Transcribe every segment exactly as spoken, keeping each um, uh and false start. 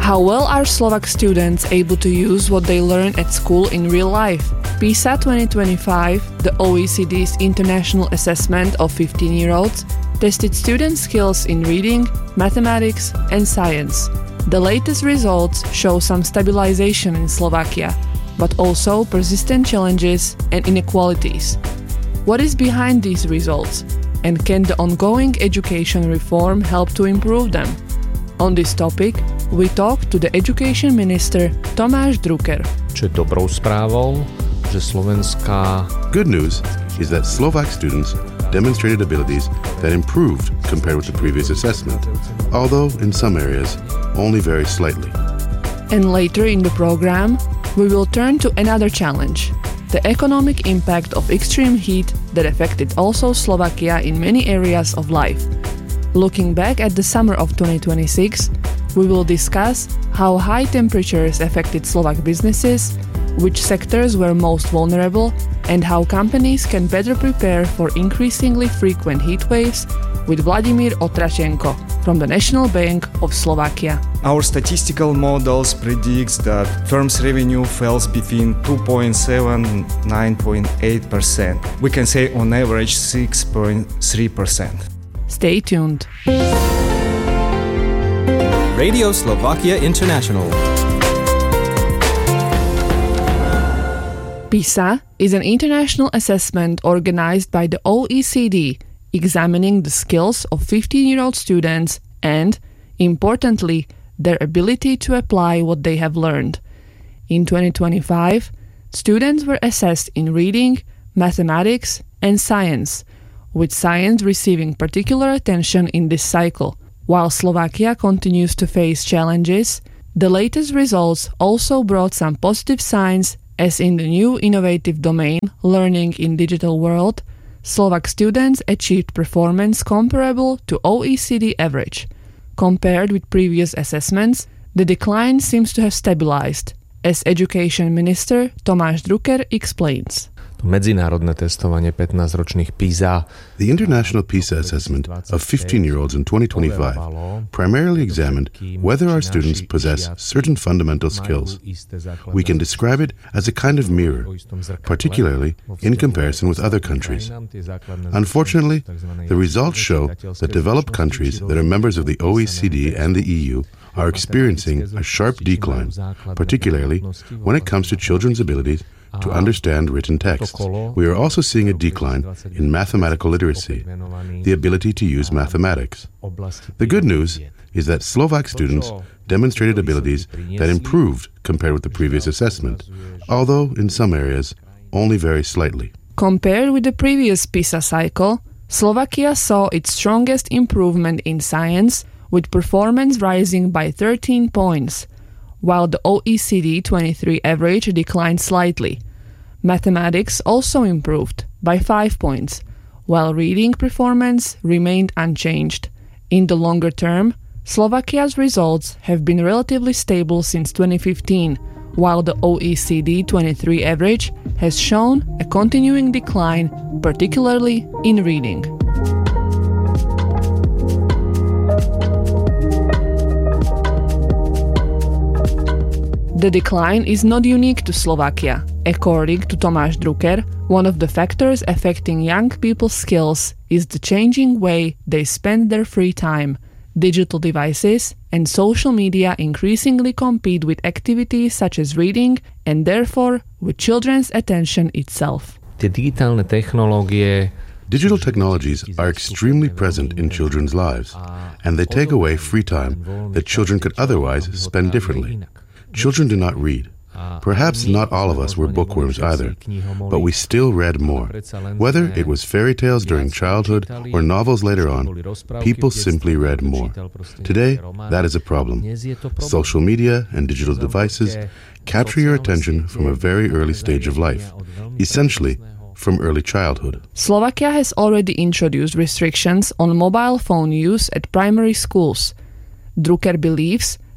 How well are Slovak students able to use what they learn at school in real life? PISA twenty twenty-five, the O E C D's international assessment of fifteen-year-olds, tested student skills in reading, mathematics, and science. The latest results show some stabilization in Slovakia, but also persistent challenges and inequalities. What is behind these results? And can the ongoing education reform help to improve them? On this topic, we talk to the education minister Tomáš Drucker. Čo je dobrou správou, že slovenská... Good news is that Slovak students demonstrated abilities that improved compared with the previous assessment, although in some areas only very slightly. And later in the program, we will turn to another challenge, the economic impact of extreme heat that affected also Slovakia in many areas of life. Looking back at the summer of twenty twenty-six, we will discuss how high temperatures affected Slovak businesses, which sectors were most vulnerable, and how companies can better prepare for increasingly frequent heat waves with Vladimír Otračenko from the National Bank of Slovakia. Our statistical models predicts that firms' revenue falls between two point seven and nine point eight percent. We can say on average six point three percent. Stay tuned. Radio Slovakia International. PISA is an international assessment organized by the O E C D, examining the skills of fifteen-year-old students and, importantly, their ability to apply what they have learned. In twenty twenty-five, students were assessed in reading, mathematics, and science, with science receiving particular attention in this cycle. While Slovakia continues to face challenges, the latest results also brought some positive signs, as in the new innovative domain, Learning in Digital World, Slovak students achieved performance comparable to O E C D average. Compared with previous assessments, the decline seems to have stabilized, as Education Minister Tomáš Drucker explains. Medzinárodné testovanie pätnásťročných PISA. The international PISA assessment of fifteen-year-olds in twenty twenty-five primarily examined whether our students possess certain fundamental skills. We can describe it as a kind of mirror, particularly in comparison with other countries. Unfortunately, the results show that developed countries that are members of the O E C D and the E U are experiencing a sharp decline, particularly when it comes to children's abilities to understand written texts. We are also seeing a decline in mathematical literacy, the ability to use mathematics. The good news is that Slovak students demonstrated abilities that improved compared with the previous assessment, although in some areas only very slightly. Compared with the previous PISA cycle, Slovakia saw its strongest improvement in science, with performance rising by thirteen points, while the O E C D twenty-three average declined slightly. Mathematics also improved by five points, while reading performance remained unchanged. In the longer term, Slovakia's results have been relatively stable since twenty fifteen, while the O E C D twenty-three average has shown a continuing decline, particularly in reading. The decline is not unique to Slovakia. According to Tomáš Drucker, one of the factors affecting young people's skills is the changing way they spend their free time. Digital devices and social media increasingly compete with activities such as reading and therefore with children's attention itself. Tie digitálne technológie Digital technologies are extremely present in children's lives, and they take away free time that children could otherwise spend differently. Children do not read. Perhaps not all of us were bookworms either, but we still read more. Whether it was fairy tales during childhood or novels later on, people simply read more. Today, that is a problem. Social media and digital devices capture your attention from a very early stage of life, essentially from early childhood. Slovakia has already introduced restrictions on mobile phone use at primary schools. Drucker believes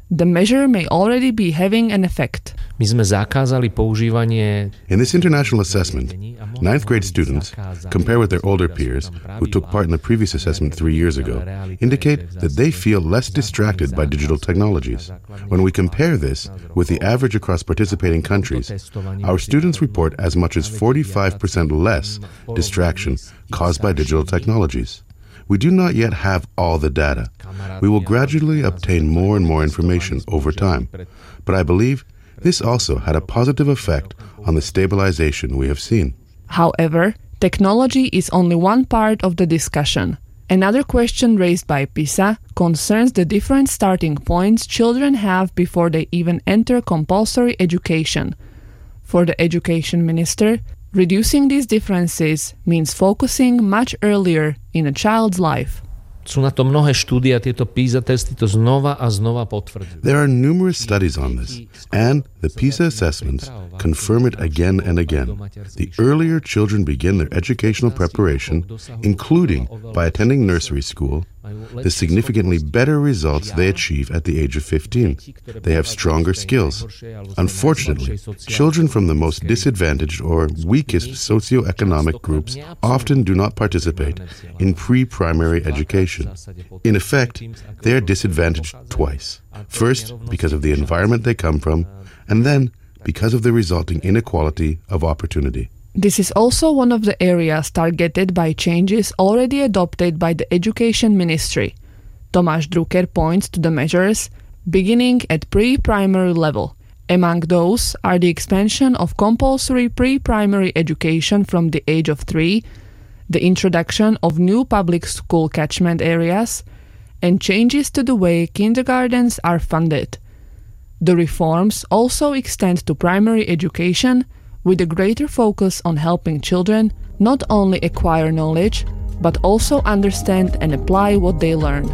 the measure may already be having an effect. My sme zakázali používanie. In this international assessment, ninth grade students, compared with their older peers who took part in the previous assessment three years ago, indicate that they feel less distracted by digital technologies. When we compare this with the average across participating countries, our students report as much as forty-five percent less distraction caused by digital technologies. We do not yet have all the data. We will gradually obtain more and more information over time. But I believe this also had a positive effect on the stabilization we have seen. However, technology is only one part of the discussion. Another question raised by PISA concerns the different starting points children have before they even enter compulsory education. For the education minister, reducing these differences means focusing much earlier in a child's life. Sú na to mnohé štúdie a tieto PISA testy to znova a znova potvrdzujú. There are numerous studies on this, and the PISA assessments confirm it again and again. The earlier children begin their educational preparation, including by attending nursery school, the significantly better results they achieve at the age of fifteen. They have stronger skills. Unfortunately, children from the most disadvantaged or weakest socioeconomic groups often do not participate in pre-primary education. In effect, they are disadvantaged twice. First, because of the environment they come from, and then because of the resulting inequality of opportunity. This is also one of the areas targeted by changes already adopted by the Education Ministry. Tomáš Drucker points to the measures beginning at pre-primary level. Among those are the expansion of compulsory pre-primary education from the age of three, the introduction of new public school catchment areas, and changes to the way kindergartens are funded. The reforms also extend to primary education, with a greater focus on helping children not only acquire knowledge, but also understand and apply what they learn.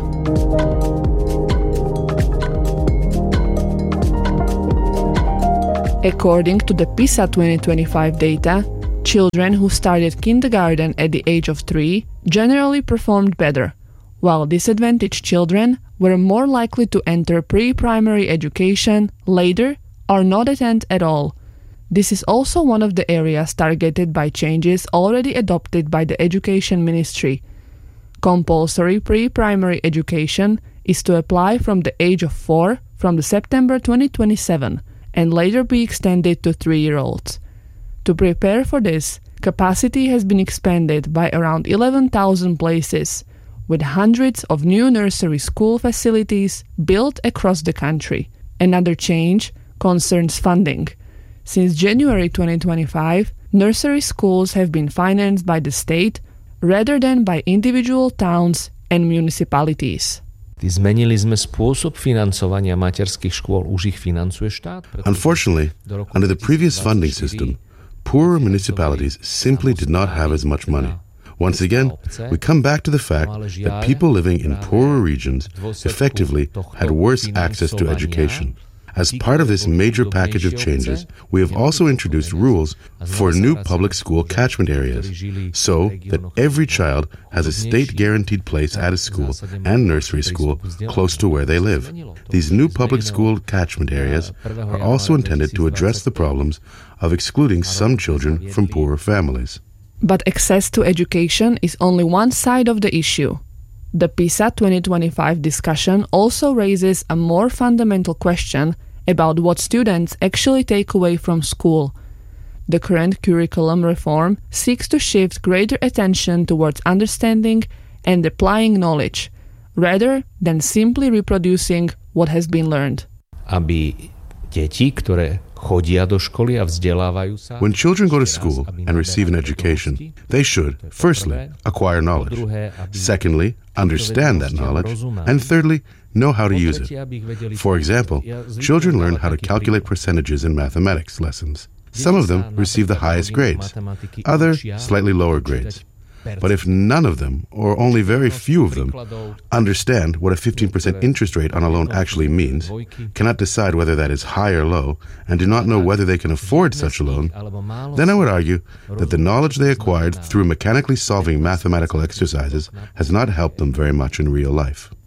According to the PISA twenty twenty-five data, children who started kindergarten at the age of three generally performed better, while disadvantaged children were more likely to enter pre-primary education later or not attend at all. This is also one of the areas targeted by changes already adopted by the Education Ministry. Compulsory pre-primary education is to apply from the age of four from the September twenty twenty-seven and later be extended to three-year-olds. To prepare for this, capacity has been expanded by around eleven thousand places, with hundreds of new nursery school facilities built across the country. Another change concerns funding. Since January twenty twenty-five, nursery schools have been financed by the state rather than by individual towns and municipalities. Zmenili sme spôsob financovania materských škôl, už ich financuje štát? Unfortunately, under the previous funding system, poorer municipalities simply did not have as much money. Once again, we come back to the fact that people living in poorer regions effectively had worse access to education. As part of this major package of changes, we have also introduced rules for new public school catchment areas, so that every child has a state-guaranteed place at a school and nursery school close to where they live. These new public school catchment areas are also intended to address the problems of excluding some children from poorer families. But access to education is only one side of the issue. The PISA twenty twenty-five discussion also raises a more fundamental question about what students actually take away from school. The current curriculum reform seeks to shift greater attention towards understanding and applying knowledge, rather than simply reproducing what has been learned. Aby deti, ktoré chodia do školy a vzdelávajú sa. When children go to school and receive an education, they should, firstly, acquire knowledge, secondly, understand that knowledge, and thirdly, know how to use it. For example, children learn how to calculate percentages in mathematics lessons. Some of them receive the highest grades, other slightly lower grades. But if none of them, or only very few of them, understand what a fifteen percent interest rate on a loan actually means, cannot decide whether that is high or low, and do not know whether they can afford such a loan, then I would argue that the knowledge they acquired through mechanically solving mathematical exercises has not helped them very much in real life.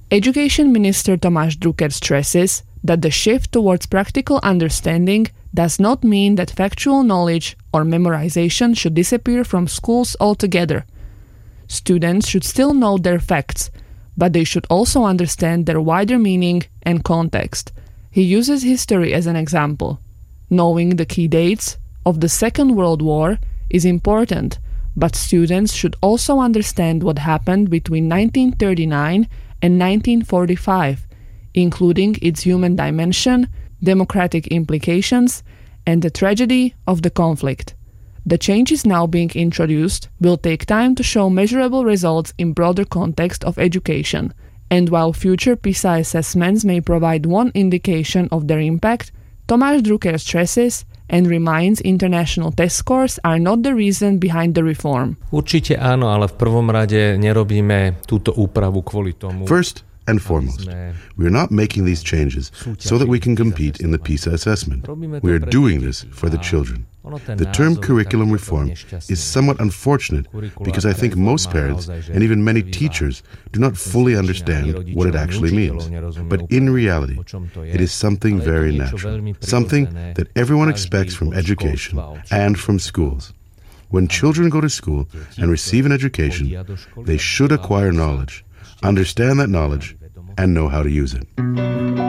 Education Minister Tomáš Drucker stresses that the shift towards practical understanding does not mean that factual knowledge or memorization should disappear from schools altogether. Students should still know their facts, but they should also understand their wider meaning and context. He uses history as an example. Knowing the key dates of the Second World War is important, but students should also understand what happened between nineteen thirty-nine and nineteen forty-five, including its human dimension, democratic implications, and the tragedy of the conflict. The changes now being introduced will take time to show measurable results in broader context of education, and while future PISA assessments may provide one indication of their impact, Tomáš Drucker stresses and reminds international test scores are not the reason behind the reform. Určite áno, ale v prvom rade nerobíme túto úpravu kvôli tomu. First and foremost, we are not making these changes so that we can compete in the PISA assessment. We are doing this for the children. The term curriculum reform is somewhat unfortunate because I think most parents and even many teachers do not fully understand what it actually means. But in reality, it is something very natural, something that everyone expects from education and from schools. When children go to school and receive an education, they should acquire knowledge, understand that knowledge, and know how to use it.